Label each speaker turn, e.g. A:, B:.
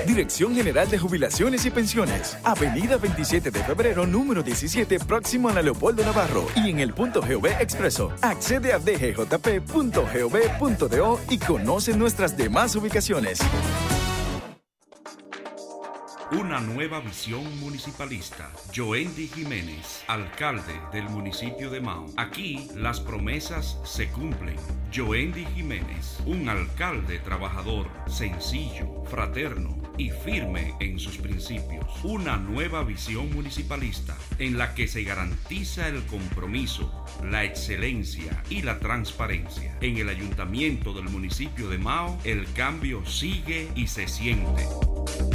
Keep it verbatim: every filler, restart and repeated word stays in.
A: Dirección General de Jubilaciones y Pensiones. Avenida veintisiete de febrero, número diecisiete, próximo a la Leopoldo Navarro. Y en el punto Gov Expreso. Accede a d g j p punto gov punto do y conoce nuestras demás ubicaciones.
B: Una nueva visión municipalista. Joendy Jiménez, alcalde del municipio de Mao. Aquí las promesas se cumplen. Joendy Jiménez, un alcalde trabajador, sencillo, fraterno y firme en sus principios. Una nueva visión municipalista en la que se garantiza el compromiso, la excelencia y la transparencia. En el ayuntamiento del municipio de Mao, el cambio sigue y se siente.